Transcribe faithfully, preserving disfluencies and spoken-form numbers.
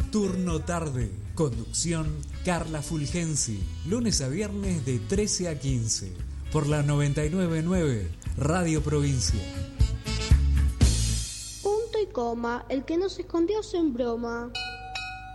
Turno tarde. Conducción Carla Fulgensi. Lunes a viernes de trece a quince. Por la noventa y nueve punto nueve Radio Provincia. Punto y coma. El que no se escondió sin broma.